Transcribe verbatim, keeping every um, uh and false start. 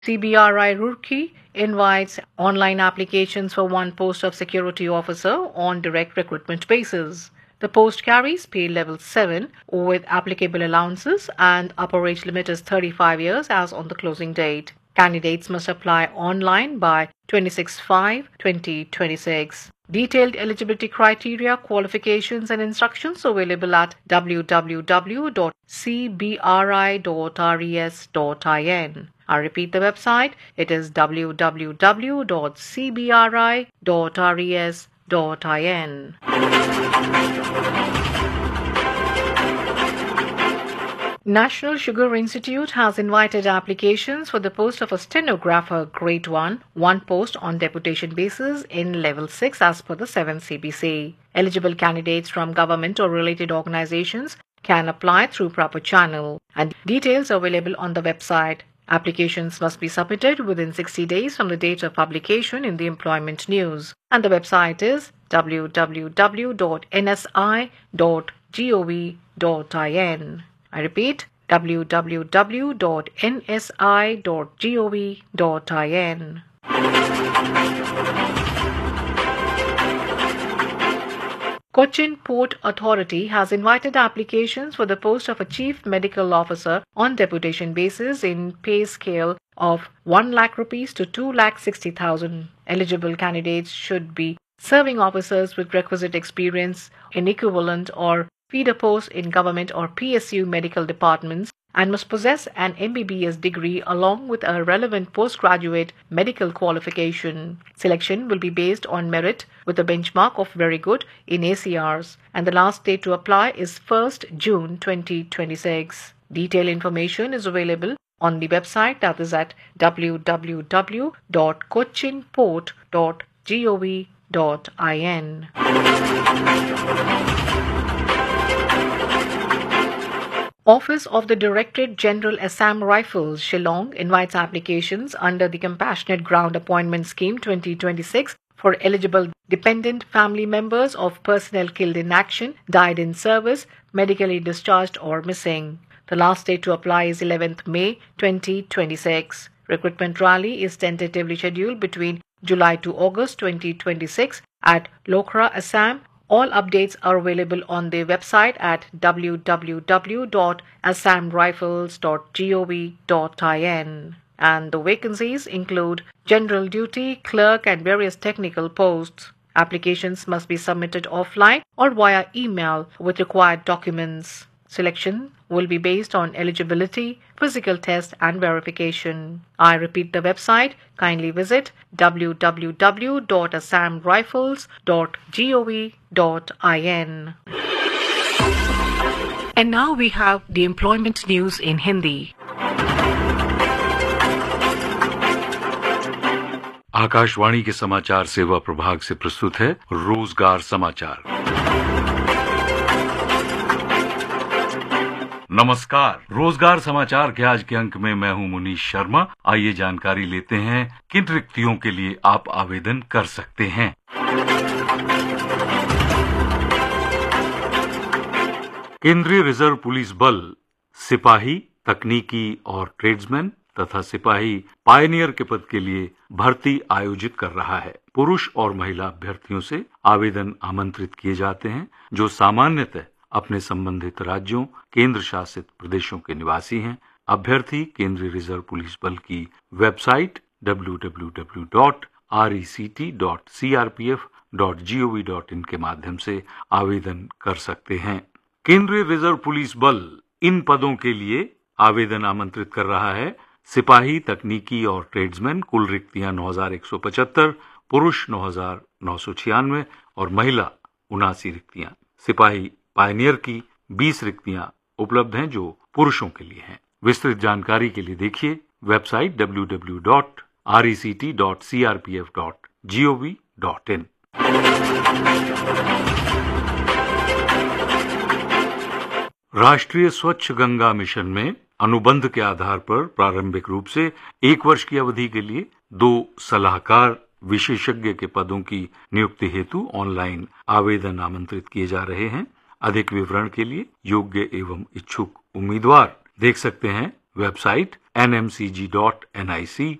C B R I Roorkee invites online applications for one post of security officer on direct recruitment basis. The post carries pay level seven with applicable allowances and upper age limit is thirty-five years as on the closing date. Candidates must apply online by twenty-six five twenty twenty-six. Detailed eligibility criteria, qualifications and instructions available at w w w dot c b r i dot res dot in. I repeat the website, it is w w w dot c b r i dot res dot in. National Sugar Institute has invited applications for the post of a stenographer grade one, one post on deputation basis in level six as per the seventh C B C. Eligible candidates from government or related organizations can apply through proper channel and details are available on the website. Applications must be submitted within sixty days from the date of publication in the employment news and the website is w w w dot n s i dot gov dot in. I repeat, w w w dot n s i dot gov dot in. Cochin Port Authority has invited applications for the post of a Chief Medical Officer on deputation basis in pay scale of one lakh rupees to two lakh sixty thousand. Eligible candidates should be serving officers with requisite experience in equivalent or feeder posts in government or P S U medical departments and must possess an M B B S degree along with a relevant postgraduate medical qualification. Selection will be based on merit with a benchmark of very good in A C Rs and the last date to apply is first June twenty twenty-six. Detailed information is available on the website that is at w w w dot cochin port dot gov dot in. Office of the Directorate General Assam Rifles, Shillong invites applications under the Compassionate Ground Appointment Scheme twenty twenty-six for eligible dependent family members of personnel killed in action, died in service, medically discharged or missing. The last date to apply is eleventh May twenty twenty-six. Recruitment rally is tentatively scheduled between July to August twenty twenty-six at Lokra, Assam. All updates are available on their website at w w w dot assam rifles dot gov dot in. And the vacancies include general duty, clerk and various technical posts. Applications must be submitted offline or via email with required documents. Selection will be based on eligibility, physical test and verification. I repeat the website. Kindly visit w w w dot assam rifles dot gov dot in. And now we have the employment news in Hindi. Akashvani के समाचार सेवा प्रभाग से प्रस्तुत है रोजगार समाचार। नमस्कार, रोजगार समाचार के आज के अंक में मैं हूं मुनीश शर्मा। आइए जानकारी लेते हैं किन रिक्तियों के लिए आप आवेदन कर सकते हैं। केंद्रीय रिजर्व पुलिस बल सिपाही, तकनीकी और ट्रेड्समैन तथा सिपाही पायनियर के पद के लिए भर्ती आयोजित कर रहा है। पुरुष और महिला अभ्यर्थियों से आवेदन आमंत्रित किए जाते हैं जो सामान्यतः अपने संबंधित राज्यों, केंद्र शासित प्रदेशों के निवासी हैं। अभ्यर्थी केंद्रीय रिजर्व पुलिस बल की website w w w dot rect dot c r p f dot gov dot in के माध्यम से आवेदन कर सकते हैं। केंद्रीय रिजर्व पुलिस बल इन पदों के लिए आवेदन आमंत्रित कर रहा है। सिपाही, तकनीकी और ट्रेड्समैन कुल रिक्तियां नौ हजार एक सौ पचहत्तर, पुरुष नौ हजार नौ सौ छियानवे और महिला उनासी रिक्तियां। सिपाही पायनियर की बीस रिक्तियां उपलब्ध हैं जो पुरुषों के लिए हैं। विस्तृत जानकारी के लिए देखिए website w w w dot rect dot c r p f dot gov dot in। राष्ट्रीय स्वच्छ गंगा मिशन में अनुबंध के आधार पर प्रारंभिक रूप से एक वर्ष की अवधि के लिए दो सलाहकार विशेषज्ञ के पदों की नियुक्ति हेतु ऑनलाइन आवेदन आमंत्रित किए जा रहे हैं। अधिक विवरण के लिए योग्य एवं इच्छुक उम्मीदवार देख सकते हैं वेबसाइट एन एम सी जी डॉट एन आई सी